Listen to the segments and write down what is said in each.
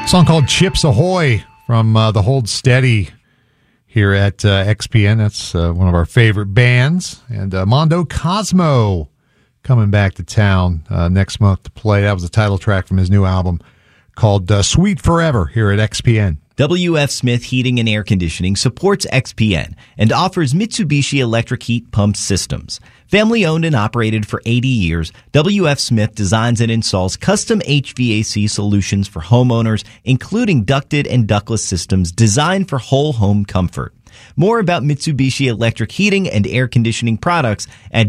Song called Chips Ahoy from the Hold Steady here at XPN. That's one of our favorite bands. And Mondo Cosmo coming back to town next month to play. That was the title track from his new album called Sweet Forever here at XPN. WF Smith Heating and Air Conditioning supports XPN and offers Mitsubishi electric heat pump systems. Family owned and operated for 80 years, WF Smith designs and installs custom HVAC solutions for homeowners, including ducted and ductless systems designed for whole home comfort. More about Mitsubishi electric heating and air conditioning products at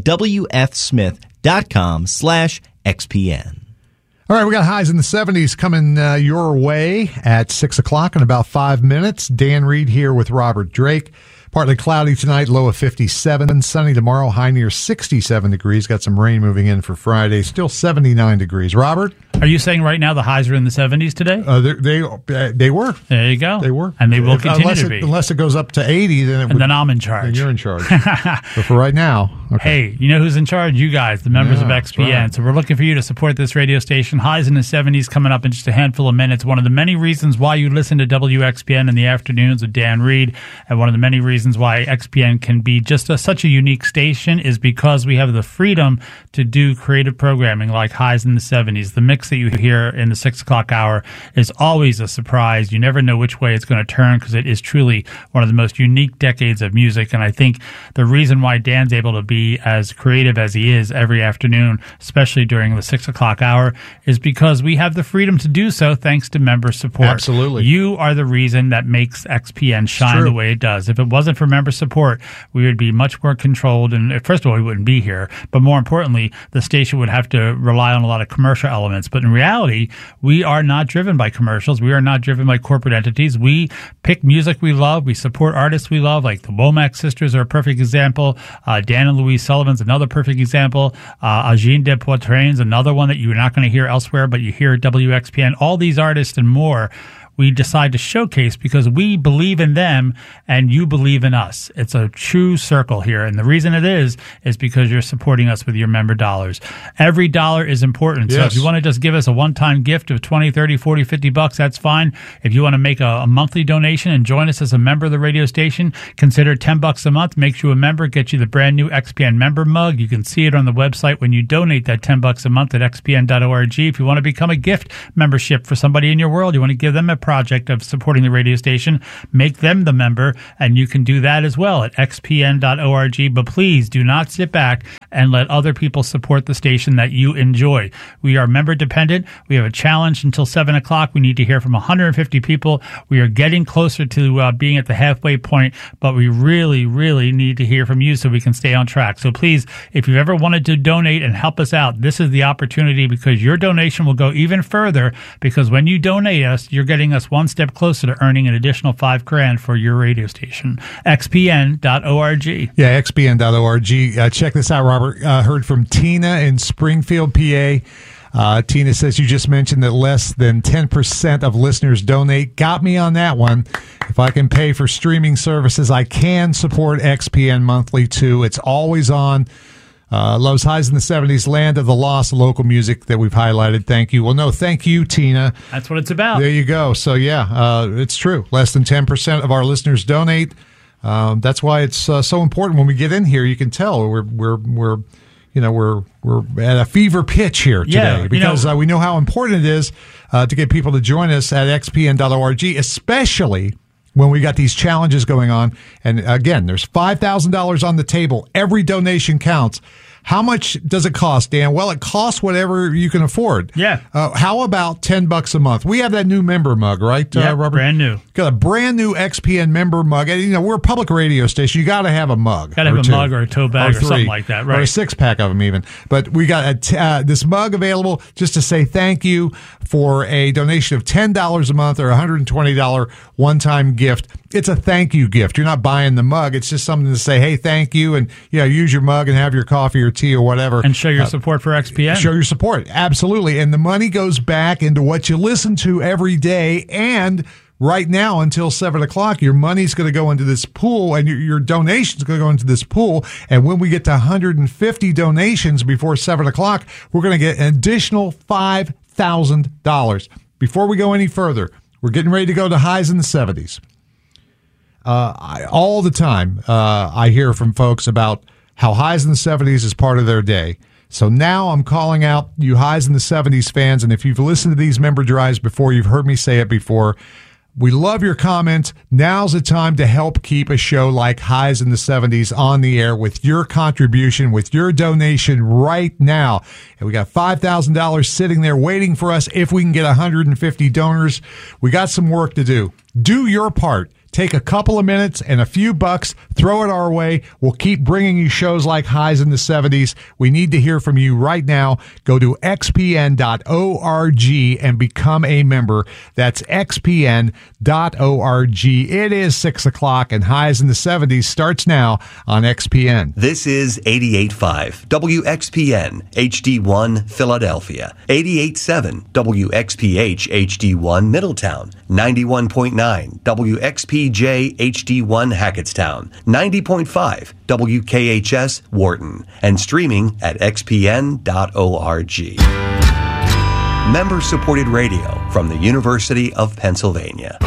wfsmith.com/XPN. All right, we got highs in the 70s coming your way at 6 o'clock in about 5 minutes. Dan Reed here with Robert Drake. Partly cloudy tonight, low of 57. Sunny tomorrow, high near 67 degrees. Got some rain moving in for Friday. Still 79 degrees. Robert? Are you saying right now the highs are in the 70s today? They were. There you go. They were. And they will continue to be. Unless it goes up to 80, then I'm in charge. Then you're in charge. But for right now. Okay. Hey, you know who's in charge? You guys, the members of XPN. Right. So we're looking for you to support this radio station. Highs in the 70s coming up in just a handful of minutes. One of the many reasons why you listen to WXPN in the afternoons with Dan Reed, and one of the many reasons why XPN can be just such a unique station is because we have the freedom to do creative programming like Highs in the 70s. The mix that you hear in the 6 o'clock hour is always a surprise. You never know which way it's going to turn because it is truly one of the most unique decades of music. And I think the reason why Dan's able to be as creative as he is every afternoon, especially during the 6 o'clock hour, is because we have the freedom to do so thanks to member support. Absolutely. You are the reason that makes XPN shine the way it does. If it wasn't for member support, we would be much more controlled. And first of all, we wouldn't be here. But more importantly, the station would have to rely on a lot of commercial elements. But in reality, we are not driven by commercials. We are not driven by corporate entities. We pick music we love. We support artists we love, like the Womack sisters are a perfect example. Dan and Louise Sullivan's another perfect example. Eugene Despoitrins, another one that you're not going to hear elsewhere, but you hear at WXPN. All these artists and more we decide to showcase because we believe in them and you believe in us. It's a true circle here. And the reason it is because you're supporting us with your member dollars. Every dollar is important. Yes. So if you want to just give us a one-time gift of $20, $30, $40, $50, that's fine. If you want to make a monthly donation and join us as a member of the radio station, consider $10 a month. Makes you a member, get you the brand new XPN member mug. You can see it on the website when you donate that $10 a month at xpn.org. If you want to become a gift membership for somebody in your world, you want to give them a project of supporting the radio station, make them the member, and you can do that as well at xpn.org. But please do not sit back and let other people support the station that you enjoy. We are member dependent. We have a challenge until 7 o'clock. We need to hear from 150 people. We are getting closer to being at the halfway point, but we really, really need to hear from you so we can stay on track. So please, if you've ever wanted to donate and help us out, this is the opportunity because your donation will go even further because when you donate us, you're getting us one step closer to earning an additional $5,000 for your radio station. xpn.org. Yeah, xpn.org. Check this out, Robert. Heard from Tina in Springfield, PA. Tina says you just mentioned that less than 10% of listeners donate. Got me on that one. If I can pay for streaming services, I can support XPN monthly too. It's always on. Loves Highs in the 70s, Land of the Lost, local music that we've highlighted. Thank you. Well, no, thank you, Tina. That's what it's about. There you go. So, yeah, it's true. Less than 10% of our listeners donate. That's why it's so important when we get in here. You can tell we're at a fever pitch here today because we know how important it is to get people to join us at xpn.org, especially when we got these challenges going on. And again, there's $5,000 on the table. Every donation counts. How much does it cost, Dan? Well, it costs whatever you can afford. Yeah. How about $10 a month? We have that new member mug, right, Robert? Brand new. Got a brand new XPN member mug. And, we're a public radio station. You got to have a mug. Got to have a mug or a tote bag or something like that, right? Or a 6-pack of them even. But we got this mug available just to say thank you for a donation of $10 a month or $120 one-time gift. It's a thank you gift. You're not buying the mug. It's just something to say, hey, thank you, and use your mug and have your coffee or tea or whatever. And show your support for XPN. Show your support. Absolutely. And the money goes back into what you listen to every day. And right now, until 7 o'clock, your money's going to go into this pool and your donation's going to go into this pool. And when we get to 150 donations before 7 o'clock, we're going to get an additional $5,000. Before we go any further, We're getting ready to go to highs in the 70s. All the time, I hear from folks about how highs in the 70s is part of their day. So now I'm calling out you highs in the 70s fans, and if you've listened to these member drives before, you've heard me say it before. We love your comments. Now's the time to help keep a show like Highs in the 70s on the air with your contribution, with your donation right now. And we got $5,000 sitting there waiting for us if we can get 150 donors. We got some work to do. Do your part. Take a couple of minutes and a few bucks, throw it our way. We'll keep bringing you shows like Highs in the 70s. We need to hear from you right now. Go to xpn.org and become a member. That's xpn.org. It is 6 o'clock, and Highs in the 70s starts now on XPN. This is 88.5 WXPN HD1 Philadelphia, 88.7 WXPH HD1 Middletown, 91.9 WXPJ HD1 Hackettstown, 90.5 WKHS Wharton, and streaming at xpn.org. Member-supported radio from the University of Pennsylvania.